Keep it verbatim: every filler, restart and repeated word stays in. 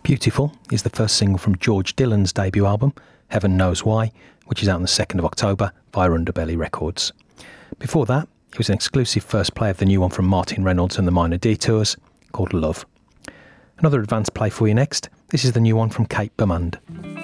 Beautiful is the first single from George Dylan's debut album, Heaven Knows Why, which is out on the second of October via Underbelly Records. Before that, it was an exclusive first play of the new one from Martin Reynolds and the Minor Detours, called Love. Another advanced play for you next. This is the new one from Kate Bermand.